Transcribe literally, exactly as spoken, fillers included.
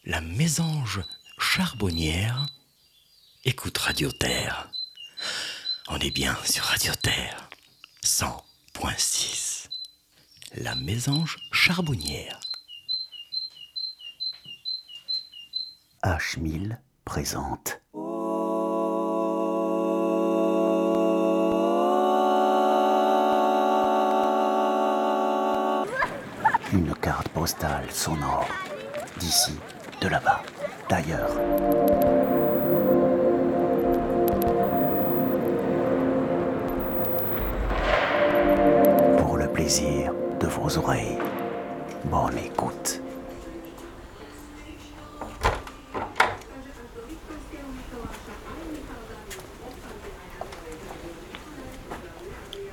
la mésange charbonnière écoute Radio Terre. On est bien sur Radio Terre, cent point six. La mésange charbonnière. H mille présente. Une carte postale sonore. D'ici, de là-bas, d'ailleurs. Pour le plaisir de vos oreilles. Bonne écoute.